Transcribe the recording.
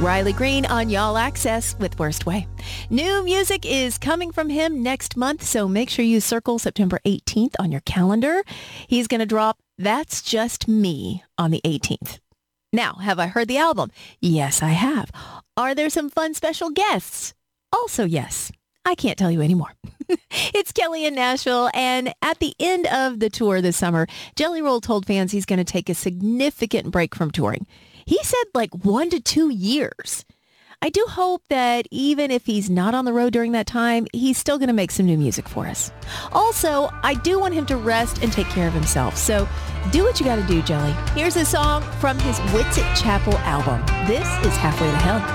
Riley Green on Y'all Access with Worst Way. New music is coming from him next month, so make sure you circle September 18th on your calendar. He's going to drop That's Just Me on the 18th. Now, have I heard the album? Yes, I have. Are there some fun special guests? Also, yes. I can't tell you anymore. It's Kelly in Nashville, and at the end of the tour this summer, Jelly Roll told fans he's going to take a significant break from touring. He said like 1 to 2 years. I do hope that even if he's not on the road during that time, he's still going to make some new music for us. Also, I do want him to rest and take care of himself. So do what you got to do, Jelly. Here's a song from his Wits at Chapel album. This is Halfway to Hell.